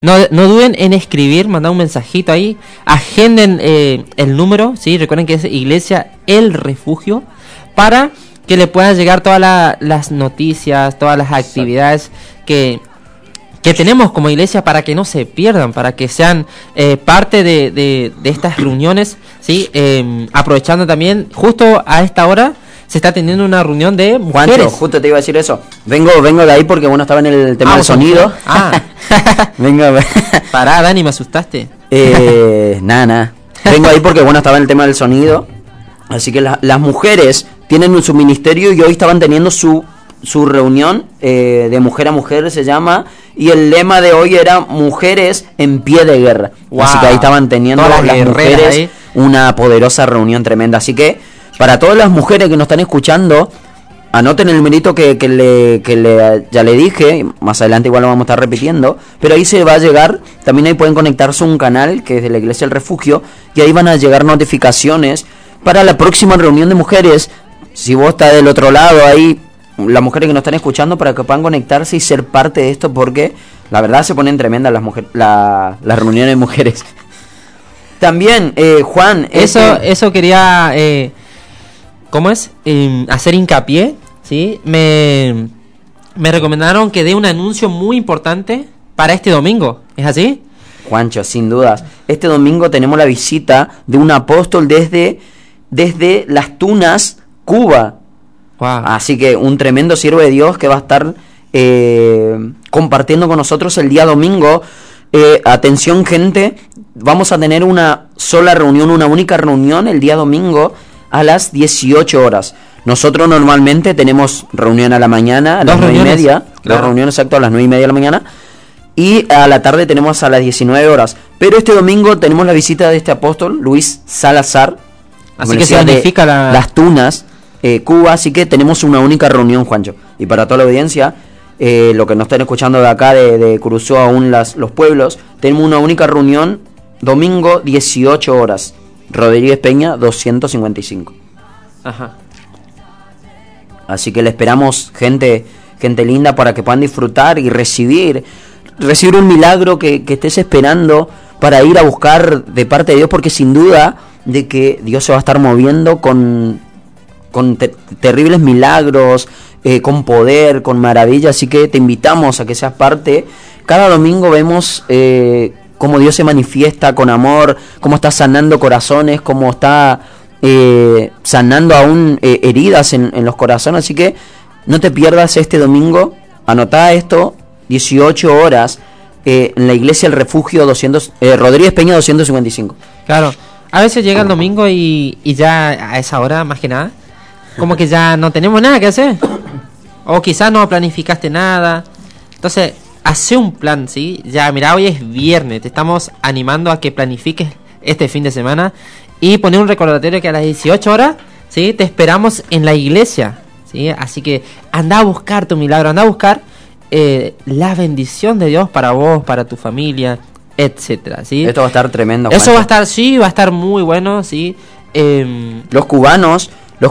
No duden en escribir, mandar un mensajito ahí, agenden el número, ¿sí? Recuerden que es Iglesia El Refugio, para que le puedan llegar todas las noticias, todas las actividades que tenemos como iglesia, para que no se pierdan, para que sean parte de estas reuniones, ¿sí? Aprovechando también, justo a esta hora se está teniendo una reunión de mujeres. Juancho, justo te iba a decir eso. Vengo de ahí porque estaba en el tema del sonido. Vengo. Pará, Dani, me asustaste. Nada. Vengo ahí porque estaba en el tema del sonido. Así que las mujeres tienen su ministerio y hoy estaban teniendo su reunión de mujer a mujer, se llama, y el lema de hoy era mujeres en pie de guerra. Wow. Así que ahí estaban teniendo las mujeres ahí una poderosa reunión tremenda. Así que para todas las mujeres que nos están escuchando, anoten el numerito que ya le dije, más adelante igual lo vamos a estar repitiendo, pero ahí se va a llegar, también ahí pueden conectarse a un canal que es de la Iglesia El Refugio, y ahí van a llegar notificaciones para la próxima reunión de mujeres. Si vos estás del otro lado ahí, las mujeres que nos están escuchando, para que puedan conectarse y ser parte de esto, porque la verdad se ponen tremendas las reuniones de mujeres. También, Juan, eso quería, ¿cómo es? Hacer hincapié, ¿sí? Me recomendaron que dé un anuncio muy importante para este domingo, ¿es así? Juancho, sin dudas. Este domingo tenemos la visita de un apóstol desde Las Tunas, Cuba. Wow. Así que un tremendo siervo de Dios que va a estar compartiendo con nosotros el día domingo. Atención, gente, vamos a tener una sola reunión, una única reunión el día domingo a las 18 horas. Nosotros normalmente tenemos reunión a la mañana, a las 9:30, claro. La reunión exacta a las 9:30 de la mañana, y a la tarde tenemos a las 19 horas. Pero este domingo tenemos la visita de este apóstol, Luis Salazar. Así que se unifica Las Tunas, Cuba, así que tenemos una única reunión, Juancho. Y para toda la audiencia, lo que nos están escuchando de acá, de Curuzó, aún los pueblos, tenemos una única reunión, domingo 18 horas, Rodríguez Peña 255. Ajá. Así que le esperamos, gente linda, para que puedan disfrutar y recibir un milagro que estés esperando para ir a buscar de parte de Dios, porque sin duda de que Dios se va a estar moviendo con terribles milagros, con poder, con maravilla. Así que te invitamos a que seas parte. Cada domingo vemos cómo Dios se manifiesta con amor, cómo está sanando corazones, cómo está sanando aún heridas en los corazones. Así que no te pierdas este domingo. Anotá esto, 18 horas, en la Iglesia El Refugio, Rodríguez Peña 255. Claro, a veces llega el domingo y ya a esa hora, más que nada, como que ya no tenemos nada que hacer. O quizás no planificaste nada. Entonces, hace un plan, ¿sí? Ya, mira, hoy es viernes, te estamos animando a que planifiques este fin de semana y poner un recordatorio que a las 18 horas, ¿sí? Te esperamos en la iglesia, ¿sí? Así que anda a buscar tu milagro, anda a buscar la bendición de Dios para vos, para tu familia, etcétera, ¿sí? Esto va a estar tremendo, Juancho. Eso va a estar, sí, va a estar muy bueno, ¿sí? Los cubanos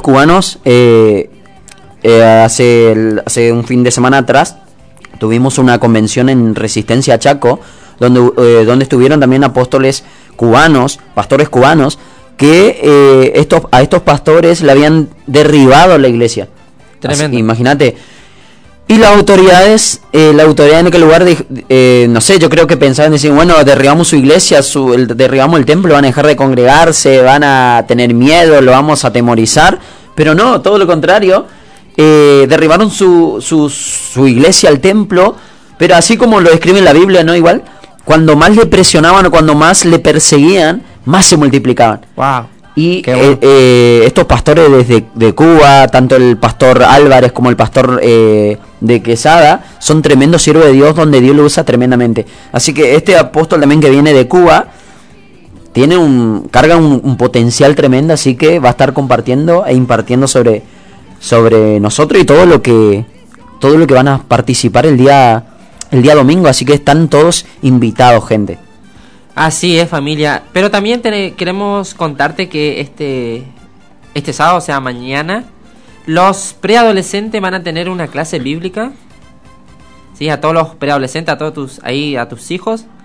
hace un fin de semana atrás tuvimos una convención en Resistencia Chaco, donde estuvieron también apóstoles cubanos, pastores cubanos, que a estos pastores le habían derribado la iglesia. Tremendo. Imagínate. Y las autoridades, la autoridad en aquel lugar, no sé, yo creo que pensaban, decir, bueno, derribamos su iglesia, derribamos el templo, van a dejar de congregarse, van a tener miedo, lo vamos a atemorizar. Pero no, todo lo contrario, derribaron su iglesia, el templo, pero así como lo describe en la Biblia, ¿no? Igual, cuando más le presionaban o cuando más le perseguían, más se multiplicaban. Wow. Y estos pastores de Cuba, tanto el pastor Álvarez como el pastor de Quesada, son tremendos siervos de Dios, donde Dios lo usa tremendamente. Así que este apóstol también, que viene de Cuba, carga un potencial tremendo, así que va a estar compartiendo e impartiendo sobre nosotros y todo lo que van a participar el día domingo. Así que están todos invitados, gente. Así es, familia. Pero también queremos contarte que este sábado, o sea, mañana, los preadolescentes van a tener una clase bíblica. Sí, a todos los preadolescentes, a tus hijos.